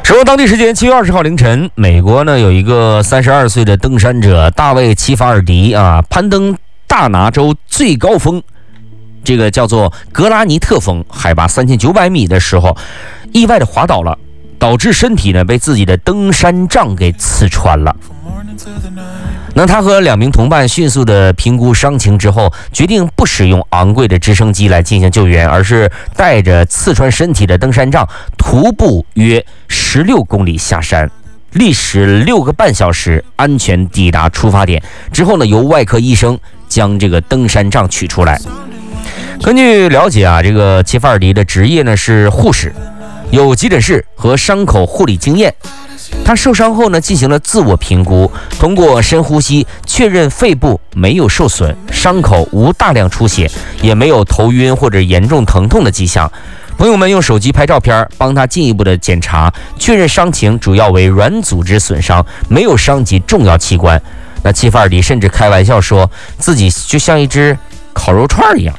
时间当地时间7月20号凌晨，美国呢有一个32岁的登山者大卫·齐法尔迪啊，攀登大拿州最高峰，这个叫做格拉尼特峰，海拔3900米的时候，意外的滑倒了，导致身体呢被自己的登山杖给刺穿了。那他和2名同伴迅速的评估伤情之后，决定不使用昂贵的直升机来进行救援，而是带着刺穿身体的登山杖，徒步约16公里下山，历时6个半小时，安全抵达出发点之后呢，由外科医生将这个登山杖取出来。根据了解啊，这个齐法尔迪的职业呢是护士，有急诊室和伤口护理经验。他受伤后呢，进行了自我评估，通过深呼吸确认肺部没有受损，伤口无大量出血，也没有头晕或者严重疼痛的迹象。朋友们用手机拍照片，帮他进一步的检查，确认伤情主要为软组织损伤，没有伤及重要器官。那齐法尔迪甚至开玩笑说自己就像一只烤肉串一样。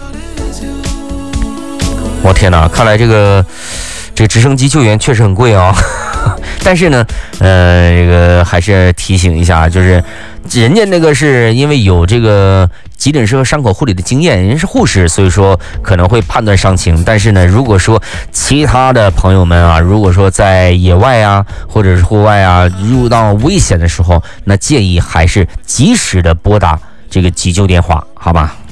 我天哪，看来这个直升机救援确实很贵啊。但是呢，这个还是提醒一下，就是人家那个是因为有这个急诊室和伤口护理的经验，人家是护士，所以说可能会判断伤情。但是呢，如果说其他的朋友们啊，如果说在野外啊，或者是户外啊，遇到危险的时候，那建议还是及时的拨打这个急救电话，好吧？